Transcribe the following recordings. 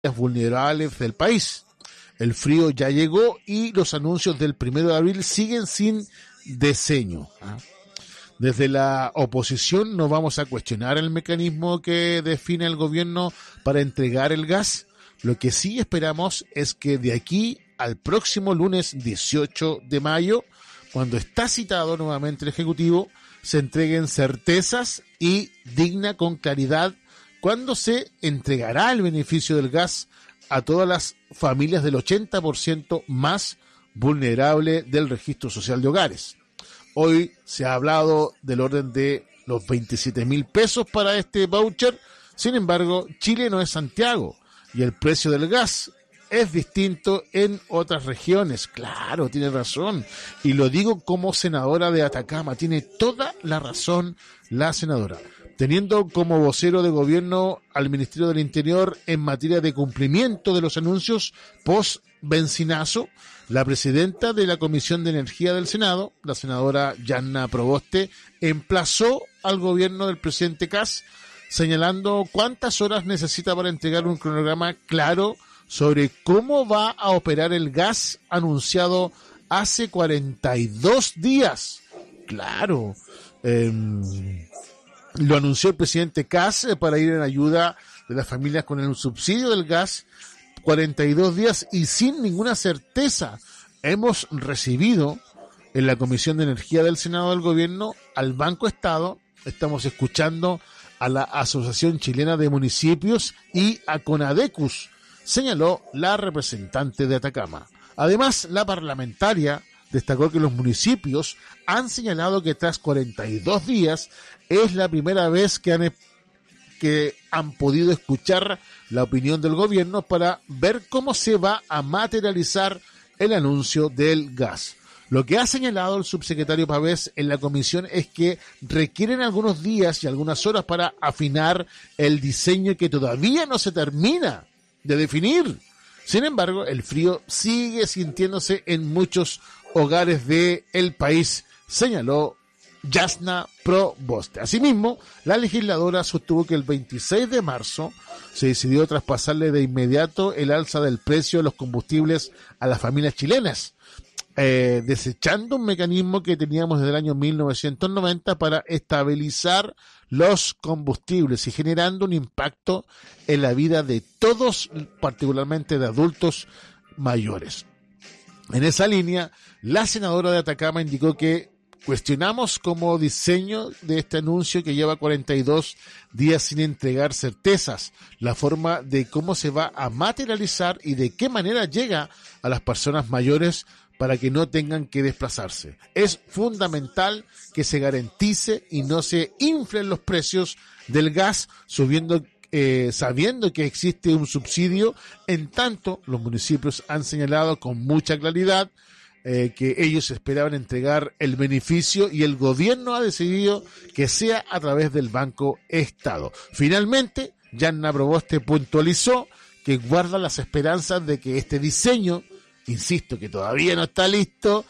vulnerables del país. El frío ya llegó y los anuncios del 1 de abril siguen sin diseño. Desde la oposición no vamos a cuestionar el mecanismo que define el gobierno para entregar el gas. Lo que sí esperamos es que de aquí al próximo lunes 18 de mayo, cuando está citado nuevamente el Ejecutivo, se entreguen certezas y digna con claridad cuándo se entregará el beneficio del gas a todas las familias del 80% más vulnerable del registro social de hogares. Hoy se ha hablado del orden de los 27.000 pesos para este voucher. Sin embargo, Chile no es Santiago y el precio del gas es distinto en otras regiones. Claro, tiene razón. Y lo digo como senadora de Atacama. Tiene toda la razón la senadora. Teniendo como vocero de gobierno al Ministerio del Interior en materia de cumplimiento de los anuncios post-bencinazo, la presidenta de la Comisión de Energía del Senado, la senadora Yanna Proboste, emplazó al gobierno del presidente Kast, señalando cuántas horas necesita para entregar un cronograma claro sobre cómo va a operar el gas anunciado hace 42 días. Claro, lo anunció el presidente Kast para ir en ayuda de las familias con el subsidio del gas, 42 días y sin ninguna certeza. Hemos recibido en la Comisión de Energía del Senado del Gobierno al Banco Estado, estamos escuchando a la Asociación Chilena de Municipios y a CONADECUS, señaló la representante de Atacama. Además, la parlamentaria destacó que los municipios han señalado que tras 42 días es la primera vez que han podido escuchar la opinión del gobierno para ver cómo se va a materializar el anuncio del gas. Lo que ha señalado el subsecretario Pavés en la comisión es que requieren algunos días y algunas horas para afinar el diseño que todavía no se termina de definir. Sin embargo, el frío sigue sintiéndose en muchos hogares del país, señaló Yanna Proboste. Asimismo, la legisladora sostuvo que el 26 de marzo se decidió traspasarle de inmediato el alza del precio de los combustibles a las familias chilenas, desechando un mecanismo que teníamos desde el año 1990 para estabilizar los combustibles y generando un impacto en la vida de todos, particularmente de adultos mayores. En esa línea, la senadora de Atacama indicó que cuestionamos como diseño de este anuncio que lleva 42 días sin entregar certezas, la forma de cómo se va a materializar y de qué manera llega a las personas mayores para que no tengan que desplazarse. Es fundamental que se garantice y no se inflen los precios del gas sabiendo que existe un subsidio. En tanto, los municipios han señalado con mucha claridad que ellos esperaban entregar el beneficio y el gobierno ha decidido que sea a través del Banco Estado. Finalmente, Yanna Proboste puntualizó que guarda las esperanzas de que este diseño, insisto que todavía no está listo,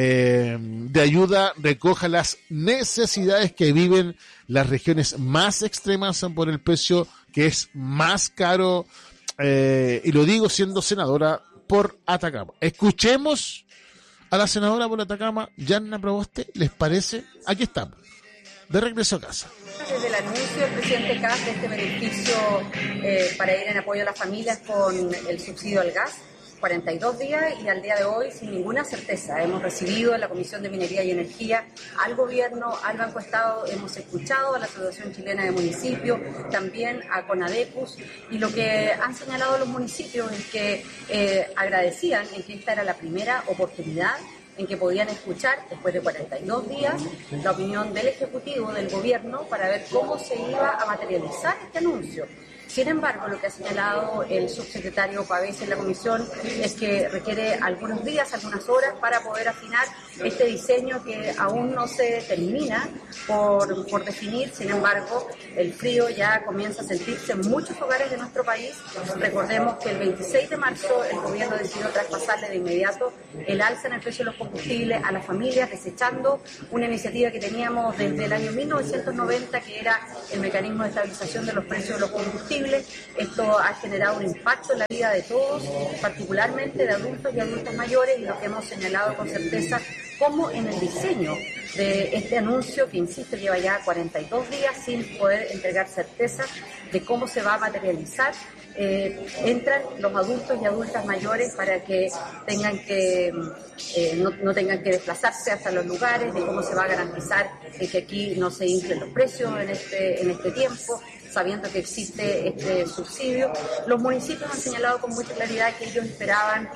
de ayuda recoja las necesidades que viven las regiones más extremas por el precio que es más caro, y lo digo siendo senadora por Atacama. Escuchemos a la senadora por Atacama, Yanna Proboste. ¿Les parece? Aquí estamos, de regreso a casa. Desde el anuncio del presidente Kast de este beneficio para ir en apoyo a las familias con el subsidio al gas, 42 días y al día de hoy sin ninguna certeza. Hemos recibido en la Comisión de Minería y Energía al Gobierno, al Banco Estado, hemos escuchado a la Asociación Chilena de Municipios, también a CONADECUS, y lo que han señalado los municipios es que agradecían en que esta era la primera oportunidad en que podían escuchar, después de 42 días, la opinión del Ejecutivo, del Gobierno, para ver cómo se iba a materializar este anuncio. Sin embargo, lo que ha señalado el subsecretario Pavés en la comisión es que requiere algunos días, algunas horas para poder afinar este diseño que aún no se termina por definir. Sin embargo, el frío ya comienza a sentirse en muchos hogares de nuestro país. Recordemos que el 26 de marzo el gobierno decidió traspasarle de inmediato el alza en el precio de los combustibles a las familias, desechando una iniciativa que teníamos desde el año 1990, que era el mecanismo de estabilización de los precios de los combustibles. posible. Esto ha generado un impacto en la vida de todos, particularmente de adultos y adultos mayores, y lo que hemos señalado con certeza, como en el diseño de este anuncio, que insisto, lleva ya 42 días sin poder entregar certeza de cómo se va a materializar. Entran los adultos y adultas mayores para que tengan que no tengan que desplazarse hasta los lugares, de cómo se va a garantizar que aquí no se inflen los precios en este tiempo, sabiendo que existe este subsidio. Los municipios han señalado con mucha claridad que ellos esperaban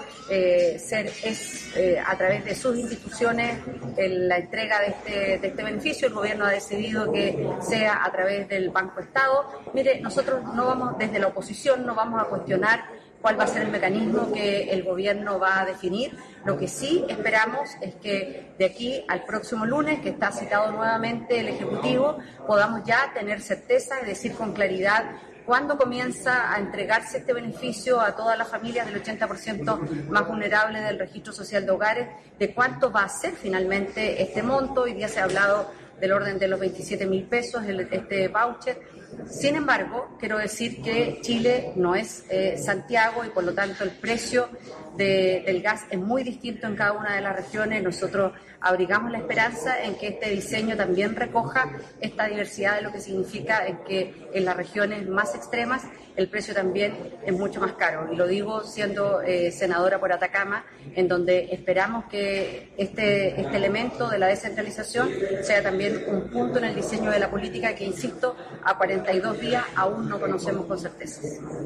a través de sus instituciones la entrega de este beneficio. El gobierno ha decidido que sea a través del Banco Estado. Mire, nosotros desde la oposición no vamos a cuestionar cuál va a ser el mecanismo que el gobierno va a definir. Lo que sí esperamos es que de aquí al próximo lunes, que está citado nuevamente el Ejecutivo, podamos ya tener certeza y decir con claridad cuándo comienza a entregarse este beneficio a todas las familias del 80% más vulnerable del registro social de hogares, de cuánto va a ser finalmente este monto. Hoy día se ha hablado del orden de los 27.000 pesos, este voucher. Sin embargo, quiero decir que Chile no es Santiago y por lo tanto el precio del gas es muy distinto en cada una de las regiones. Nosotros abrigamos la esperanza en que este diseño también recoja esta diversidad de lo que significa en que en las regiones más extremas el precio también es mucho más caro. Y lo digo siendo senadora por Atacama, en donde esperamos que este elemento de la descentralización sea también un punto en el diseño de la política que, insisto, a 42 días aún no conocemos con certeza.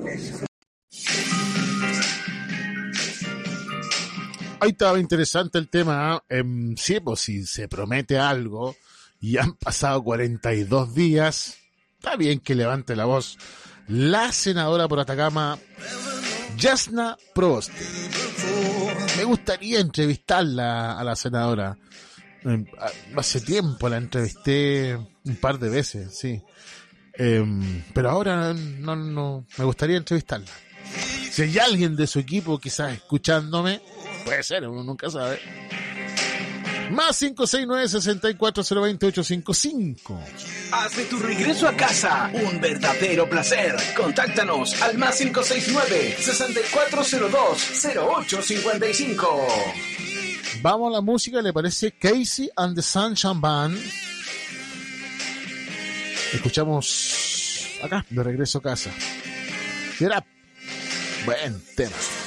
Ahí estaba interesante el tema. Sí, pues si se promete algo y han pasado 42 días, está bien que levante la voz la senadora por Atacama, Jasna Proboste. Me gustaría entrevistarla a la senadora. Hace tiempo la entrevisté un par de veces, sí. Pero ahora no me gustaría entrevistarla. Si hay alguien de su equipo quizás escuchándome, puede ser, uno nunca sabe. Más 569-6402-855. Haz de tu regreso a casa un verdadero placer. Contáctanos al más 569-6402-0855. Vamos a la música, ¿le parece? Casey and the Sunshine Band. Escuchamos acá, de regreso a casa. Get up. Buen tema.